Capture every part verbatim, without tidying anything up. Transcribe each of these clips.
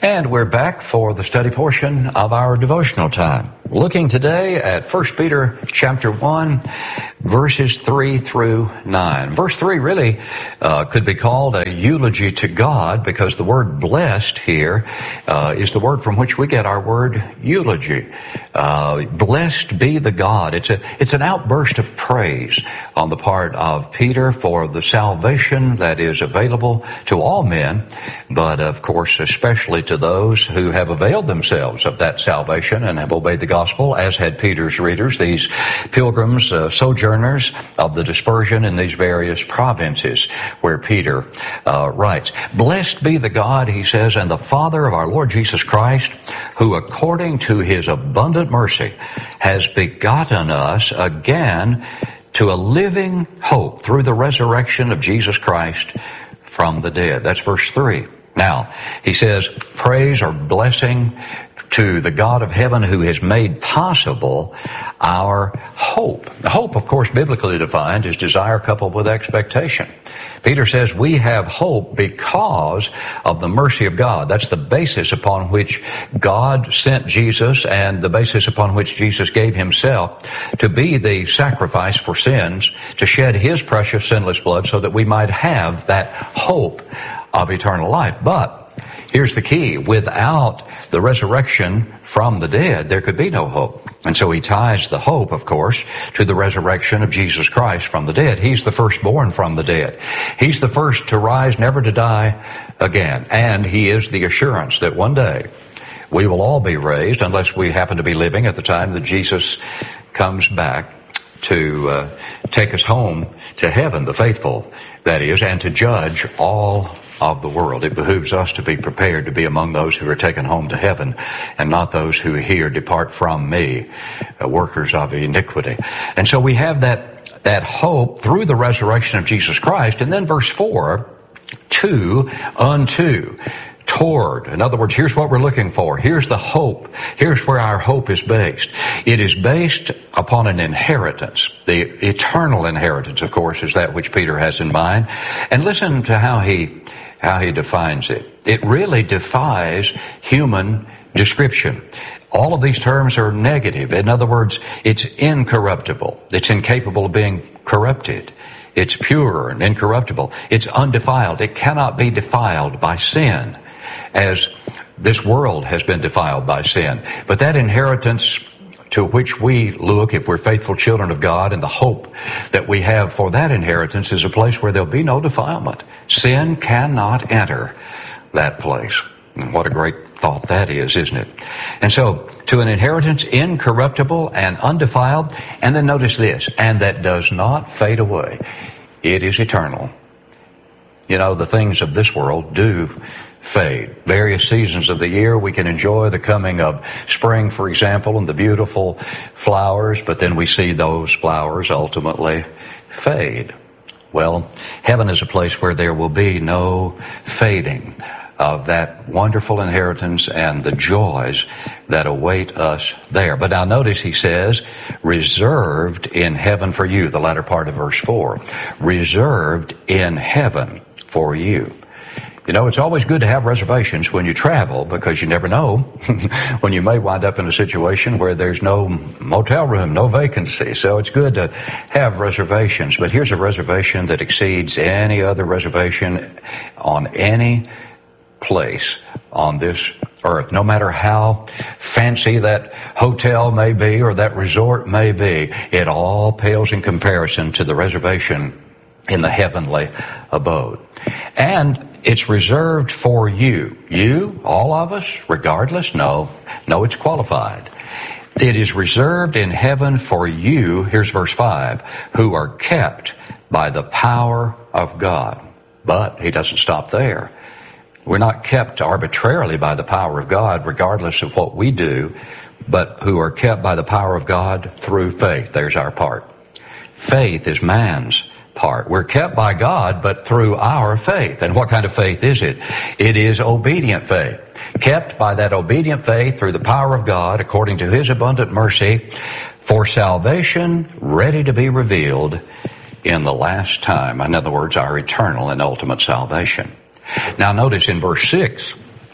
And we're back for the study portion of our devotional time. Looking today at First Peter chapter one, verses three through nine. Verse three really uh, could be called a eulogy to God, because the word blessed here uh, is the word from which we get our word eulogy. Uh, blessed be the God. It's a it's an outburst of praise on the part of Peter for the salvation that is available to all men, but of course especially to those who have availed themselves of that salvation and have obeyed the gospel, as had Peter's readers, these pilgrims, uh, sojourners of the dispersion in these various provinces where Peter uh, writes. Blessed be the God, he says, and the Father of our Lord Jesus Christ, who according to his abundant mercy has begotten us again to a living hope through the resurrection of Jesus Christ from the dead. That's verse three. Now, he says, praise or blessing to the God of heaven who has made possible our hope. Hope, of course, biblically defined, is desire coupled with expectation. Peter says we have hope because of the mercy of God. That's the basis upon which God sent Jesus, and the basis upon which Jesus gave himself to be the sacrifice for sins, to shed his precious sinless blood so that we might have that hope of eternal life. But here's the key. Without the resurrection from the dead, there could be no hope. And so he ties the hope, of course, to the resurrection of Jesus Christ from the dead. He's the firstborn from the dead. He's the first to rise, never to die again. And he is the assurance that one day we will all be raised, unless we happen to be living at the time that Jesus comes back to uh, take us home to heaven, the faithful, that is, and to judge all of the world. It behooves us to be prepared to be among those who are taken home to heaven, and not those who here depart from me, uh, workers of iniquity. And so we have that that hope through the resurrection of Jesus Christ. And then verse four, to, unto, toward. In other words, here's what we're looking for. Here's the hope. Here's where our hope is based. It is based upon an inheritance. The eternal inheritance, of course, is that which Peter has in mind. And listen to how he how he defines it. It really defies human description. All of these terms are negative. In other words, it's incorruptible. It's incapable of being corrupted. It's pure and incorruptible. It's undefiled. It cannot be defiled by sin, as this world has been defiled by sin. But that inheritance to which we look, if we're faithful children of God, and the hope that we have for that inheritance, is a place where there'll be no defilement. Sin cannot enter that place. And what a great thought that is, isn't it? And so, to an inheritance incorruptible and undefiled, and then notice this, and that does not fade away. It is eternal. You know, the things of this world do fade. Various seasons of the year we can enjoy the coming of spring, for example, and the beautiful flowers, but then we see those flowers ultimately fade. Well, heaven is a place where there will be no fading of that wonderful inheritance and the joys that await us there. But now notice he says, reserved in heaven for you, the latter part of verse four. Reserved in heaven for you. You know, it's always good to have reservations when you travel, because you never know when you may wind up in a situation where there's no motel room, no vacancy. So it's good to have reservations. But here's a reservation that exceeds any other reservation on any place on this earth. No matter how fancy that hotel may be or that resort may be, it all pales in comparison to the reservation in the heavenly abode. And it's reserved for you. You, all of us, regardless? No. No, it's qualified. It is reserved in heaven for you, here's verse five, who are kept by the power of God. But he doesn't stop there. We're not kept arbitrarily by the power of God, regardless of what we do, but who are kept by the power of God through faith. There's our part. Faith is man's part. We're kept by God, but through our faith. And what kind of faith is it? It is obedient faith. Kept by that obedient faith through the power of God, according to his abundant mercy, for salvation ready to be revealed in the last time. In other words, our eternal and ultimate salvation. Now notice in verse six,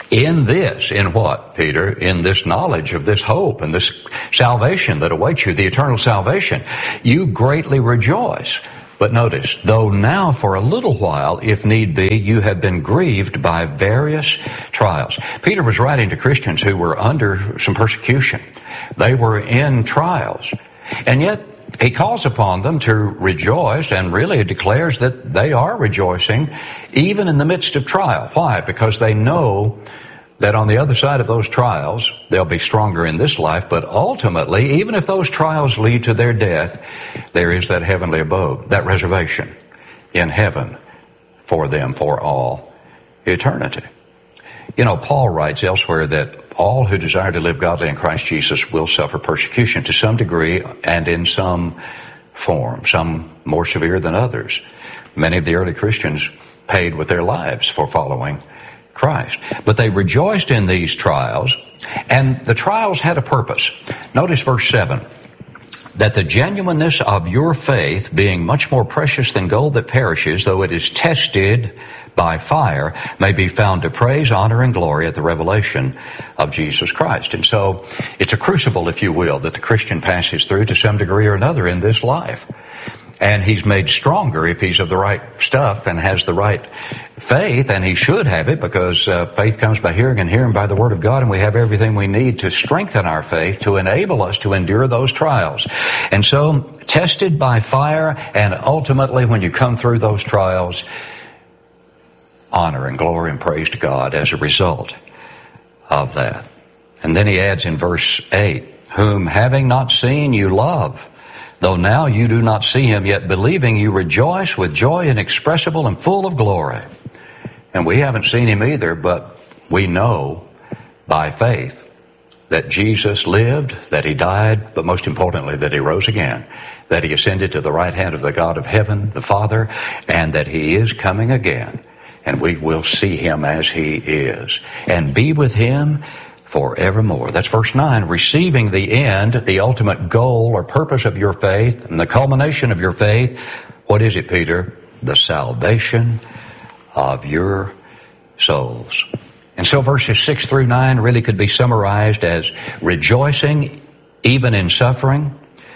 In this, in what, Peter? In this knowledge of this hope and this salvation that awaits you, the eternal salvation, you greatly rejoice. But notice, though now for a little while, if need be, you have been grieved by various trials. Peter was writing to Christians who were under some persecution. They were in trials. And yet, he calls upon them to rejoice, and really declares that they are rejoicing even in the midst of trial. Why? Because they know that on the other side of those trials, they'll be stronger in this life, but ultimately, even if those trials lead to their death, there is that heavenly abode, that reservation in heaven for them for all eternity. You know, Paul writes elsewhere that all who desire to live godly in Christ Jesus will suffer persecution to some degree and in some form, some more severe than others. Many of the early Christians paid with their lives for following Christ. But they rejoiced in these trials, and the trials had a purpose. Notice verse seven. That the genuineness of your faith, being much more precious than gold that perishes, though it is tested by fire, may be found to praise, honor, and glory at the revelation of Jesus Christ. And so it's a crucible, if you will, that the Christian passes through to some degree or another in this life. And he's made stronger if he's of the right stuff and has the right faith, and he should have it, because uh, faith comes by hearing, and hearing by the Word of God, and we have everything we need to strengthen our faith to enable us to endure those trials. And so, tested by fire, and ultimately when you come through those trials, honor and glory and praise to God as a result of that. And then he adds in verse eight, whom having not seen you love, though now you do not see him, yet believing you rejoice with joy inexpressible and full of glory. And we haven't seen him either, but we know by faith that Jesus lived, that he died, but most importantly that he rose again, that he ascended to the right hand of the God of heaven, the Father, and that he is coming again. And we will see him as he is and be with him forevermore. That's verse nine, receiving the end, the ultimate goal or purpose of your faith, and the culmination of your faith. What is it, Peter? The salvation of your souls. And so verses six through nine really could be summarized as rejoicing even in suffering,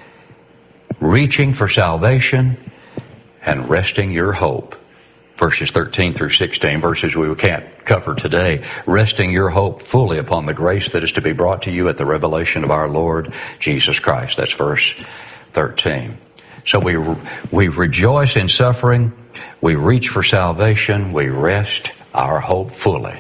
reaching for salvation, and resting your hope. Verses thirteen through sixteen, verses we can't cover today. Resting your hope fully upon the grace that is to be brought to you at the revelation of our Lord Jesus Christ. That's verse thirteen. So we we rejoice in suffering, we reach for salvation, we rest our hope fully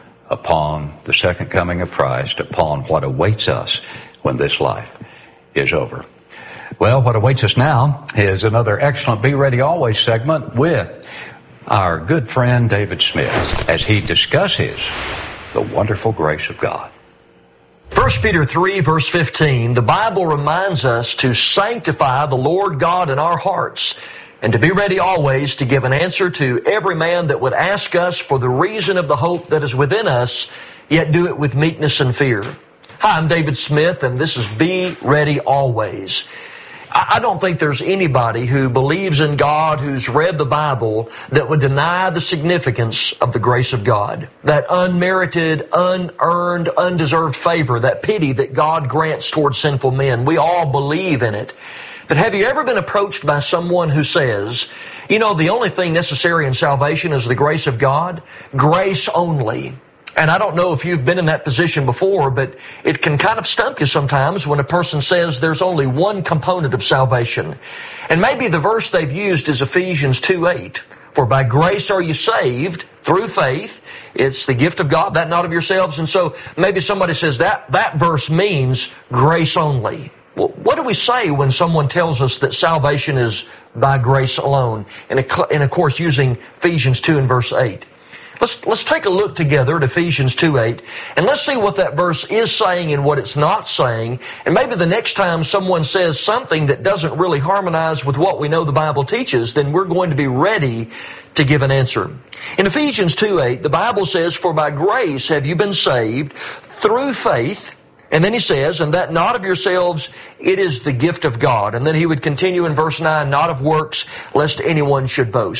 upon the second coming of Christ, upon what awaits us when this life is over. Well, what awaits us now is another excellent Be Ready Always segment with our good friend David Smith as he discusses the wonderful grace of God. First Peter three, verse fifteen, the Bible reminds us to sanctify the Lord God in our hearts and to be ready always to give an answer to every man that would ask us for the reason of the hope that is within us, yet do it with meekness and fear. Hi, I'm David Smith, and this is Be Ready Always. I don't think there's anybody who believes in God, who's read the Bible, that would deny the significance of the grace of God. That unmerited, unearned, undeserved favor, that pity that God grants towards sinful men. We all believe in it. But have you ever been approached by someone who says, you know, the only thing necessary in salvation is the grace of God? Grace only. And I don't know if you've been in that position before, but it can kind of stump you sometimes when a person says there's only one component of salvation. And maybe the verse they've used is Ephesians two eight. For by grace are you saved through faith. It's the gift of God, that not of yourselves. And so maybe somebody says that, that verse means grace only. Well, what do we say when someone tells us that salvation is by grace alone? And, and of course, using Ephesians two and verse eight. Let's, let's take a look together at Ephesians two eight, and let's see what that verse is saying and what it's not saying. And maybe the next time someone says something that doesn't really harmonize with what we know the Bible teaches, then we're going to be ready to give an answer. In Ephesians two eight, the Bible says, for by grace have you been saved through faith. And then he says, and that not of yourselves, it is the gift of God. And then he would continue in verse nine, not of works, lest anyone should boast.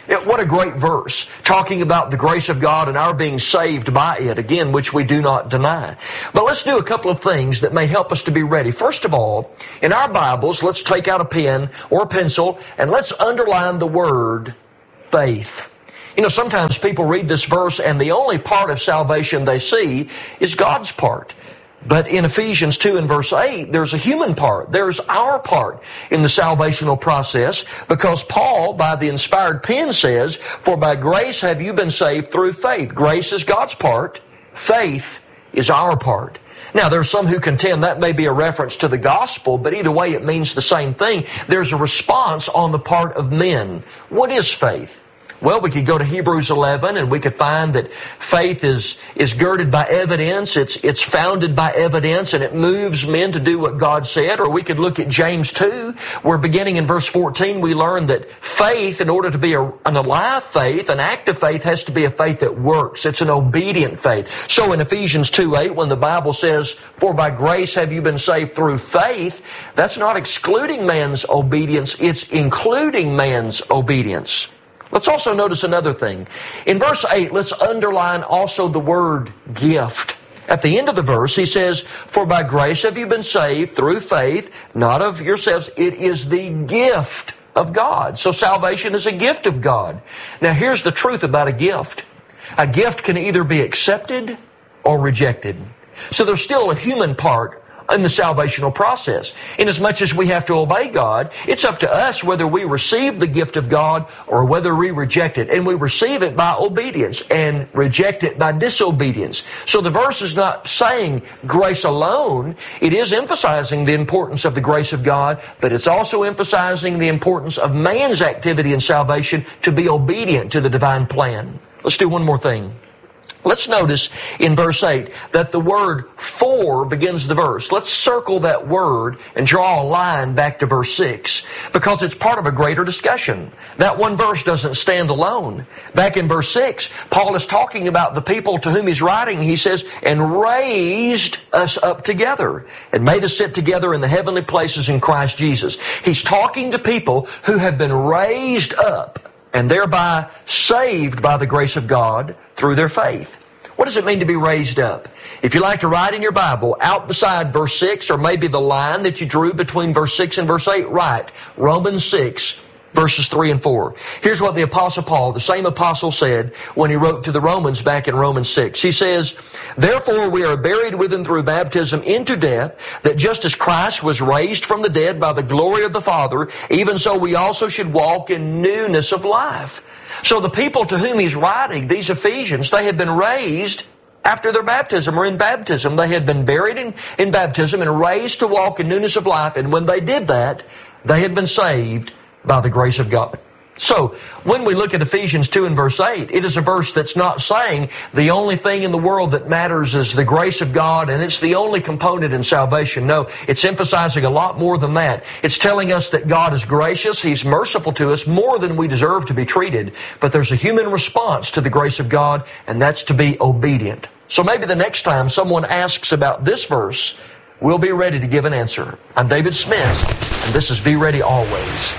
It, what a great verse, talking about the grace of God and our being saved by it, again, which we do not deny. But let's do a couple of things that may help us to be ready. First of all, in our Bibles, let's take out a pen or a pencil and let's underline the word faith. You know, sometimes people read this verse and the only part of salvation they see is God's part. But in Ephesians two and verse eight, there's a human part. There's our part in the salvational process, because Paul, by the inspired pen, says, "For by grace have you been saved through faith." Grace is God's part. Faith is our part. Now, there are some who contend that may be a reference to the gospel, but either way it means the same thing. There's a response on the part of men. What is faith? Well, we could go to Hebrews eleven and we could find that faith is, is girded by evidence, it's, it's founded by evidence, and it moves men to do what God said. Or we could look at James two, where beginning in verse fourteen we learn that faith, in order to be a, an alive faith, an active faith, has to be a faith that works. It's an obedient faith. So in Ephesians two eight, when the Bible says, "For by grace have you been saved through faith," that's not excluding man's obedience, it's including man's obedience. Let's also notice another thing. In verse eight, let's underline also the word gift. At the end of the verse, he says, "For by grace have you been saved through faith, not of yourselves. It is the gift of God." So salvation is a gift of God. Now here's the truth about a gift. A gift can either be accepted or rejected. So there's still a human part in the salvational process. Inasmuch as we have to obey God, it's up to us whether we receive the gift of God or whether we reject it. And we receive it by obedience and reject it by disobedience. So the verse is not saying grace alone. It is emphasizing the importance of the grace of God, but it's also emphasizing the importance of man's activity in salvation to be obedient to the divine plan. Let's do one more thing. Let's notice in verse eight that the word "for" begins the verse. Let's circle that word and draw a line back to verse six, because it's part of a greater discussion. That one verse doesn't stand alone. Back in verse six, Paul is talking about the people to whom he's writing. He says, "And raised us up together and made us sit together in the heavenly places in Christ Jesus." He's talking to people who have been raised up and thereby saved by the grace of God through their faith. What does it mean to be raised up? If you like to write in your Bible, out beside verse six, or maybe the line that you drew between verse six and verse eight, write Romans six, verses three and four. Here's what the Apostle Paul, the same apostle, said when he wrote to the Romans back in Romans six. He says, "Therefore we are buried with him through baptism into death, that just as Christ was raised from the dead by the glory of the Father, even so we also should walk in newness of life." So the people to whom he's writing, these Ephesians, they had been raised after their baptism, or in baptism. They had been buried in, in baptism and raised to walk in newness of life. And when they did that, they had been saved by the grace of God. So, when we look at Ephesians two and verse eight, it is a verse that's not saying the only thing in the world that matters is the grace of God and it's the only component in salvation. No, it's emphasizing a lot more than that. It's telling us that God is gracious, He's merciful to us more than we deserve to be treated, but there's a human response to the grace of God, and that's to be obedient. So maybe the next time someone asks about this verse, we'll be ready to give an answer. I'm David Smith, and this is Be Ready Always.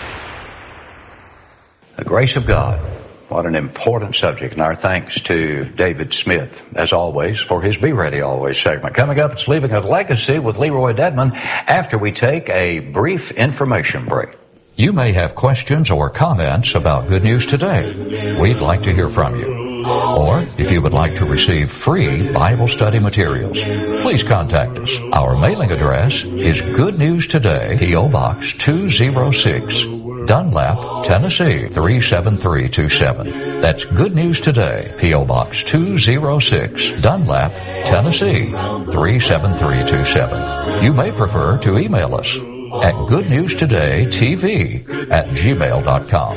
The grace of God. What an important subject. And our thanks to David Smith, as always, for his Be Ready Always segment. Coming up, it's Leaving a Legacy with Leroy Dedman after we take a brief information break. You may have questions or comments about Good News Today. We'd like to hear from you. Or if you would like to receive free Bible study materials, please contact us. Our mailing address is Good News Today, P O. Box two oh six, Dunlap, Tennessee three seven three two seven. That's Good News Today, P O. Box two oh six, Dunlap, Tennessee three seven three two seven. You may prefer to email us at goodnewstodaytv at gmail dot com.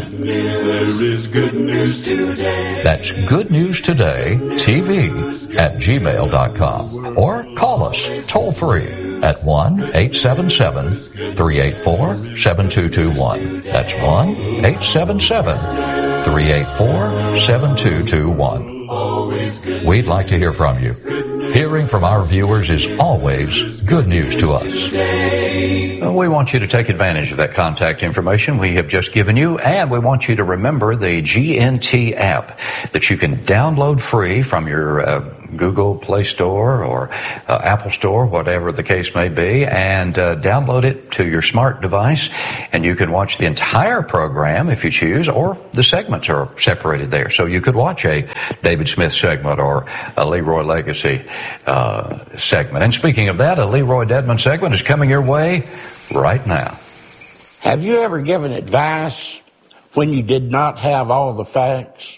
That's goodnewstodaytv at gmail dot com. Or call us toll free at one eight seven seven, three eight four, seven two two one. That's one eight seven seven, three eight four, seven two two one. We'd like to hear from you. Hearing from our viewers is always good news to us. We want you to take advantage of that contact information we have just given you, and we want you to remember the G N T app that you can download free from your uh, Google Play Store or uh, Apple Store, whatever the case may be, and uh, download it to your smart device, and you can watch the entire program if you choose, or the segments are separated there. So you could watch a David Smith segment or a Leroy Legacy uh, segment. And speaking of that, a Leroy Dedman segment is coming your way right now. Have you ever given advice when you did not have all the facts?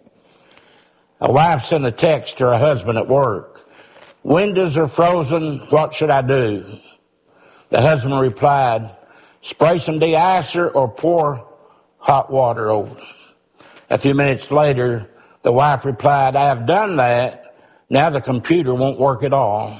A wife sent a text to her husband at work. Windows are frozen. What should I do? The husband replied, spray some de-icer or pour hot water over them. A few minutes later, the wife replied, I have done that. Now the computer won't work at all.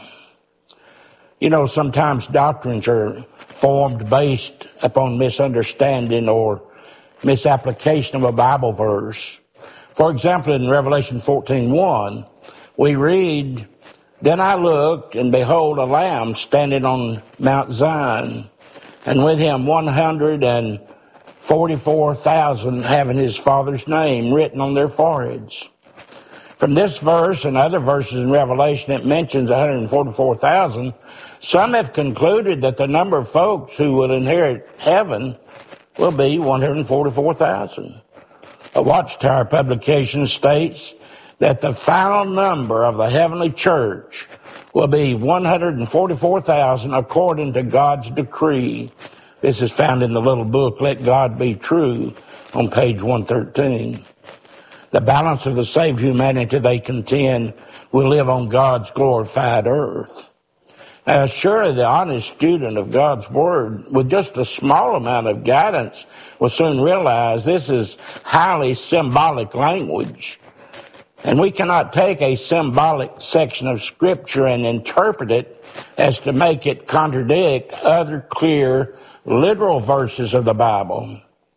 You know, sometimes doctrines are formed based upon misunderstanding or misapplication of a Bible verse. For example, in Revelation fourteen one, we read, Then I looked, and behold, a Lamb standing on Mount Zion, and with him one hundred forty-four thousand having his Father's name written on their foreheads. From this verse and other verses in Revelation, it mentions one hundred forty-four thousand. Some have concluded that the number of folks who will inherit heaven will be one hundred forty-four thousand. A Watchtower publication states that the final number of the heavenly church will be one hundred forty-four thousand according to God's decree. This is found in the little book, Let God Be True, on page one thirteen. The balance of the saved humanity, they contend, will live on God's glorified earth. Now, surely the honest student of God's Word, with just a small amount of guidance, will soon realize this is highly symbolic language. And we cannot take a symbolic section of Scripture and interpret it as to make it contradict other clear, literal verses of the Bible.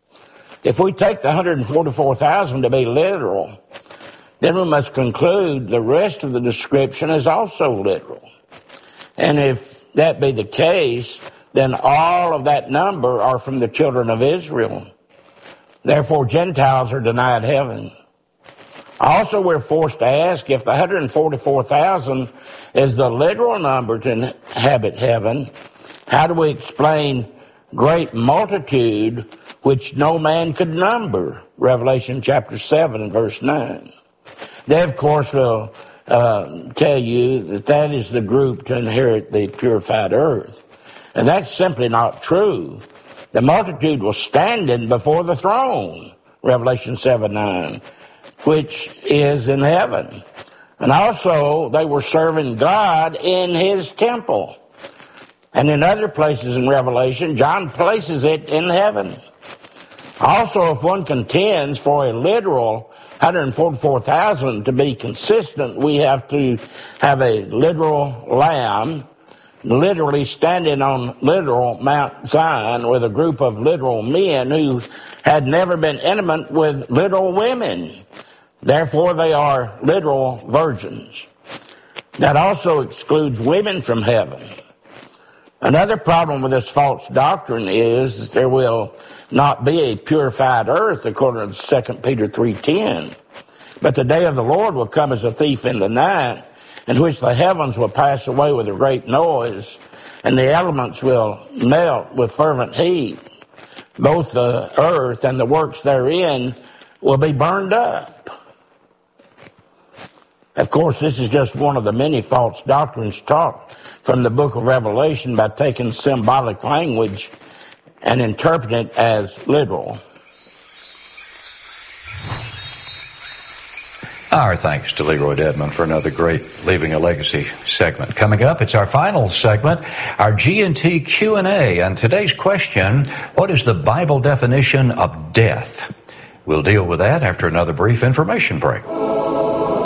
If we take the one hundred forty-four thousand to be literal, then we must conclude the rest of the description is also literal. And if that be the case, then all of that number are from the children of Israel. Therefore, Gentiles are denied heaven. Also, we're forced to ask if the one hundred forty-four thousand is the literal number to inhabit heaven, how do we explain great multitude which no man could number? Revelation chapter seven and verse nine. They, of course, will uh, tell you that that is the group to inherit the purified earth. And that's simply not true. The multitude was standing before the throne, Revelation seven nine, which is in heaven. And also, they were serving God in his temple. And in other places in Revelation, John places it in heaven. Also, if one contends for a literal one hundred forty-four thousand to be consistent, we have to have a literal lamb literally standing on literal Mount Zion with a group of literal men who had never been intimate with literal women. Therefore, they are literal virgins. That also excludes women from heaven. Another problem with this false doctrine is that there will not be a purified earth according to Second Peter three ten. But the day of the Lord will come as a thief in the night, in which the heavens will pass away with a great noise, and the elements will melt with fervent heat. Both the earth and the works therein will be burned up. Of course, this is just one of the many false doctrines taught from the book of Revelation by taking symbolic language and interpreting it as literal. Our thanks to Leroy Dedman for another great Leaving a Legacy segment. Coming up, it's our final segment, our G and T Q and A. And today's question, what is the Bible definition of death? We'll deal with that after another brief information break.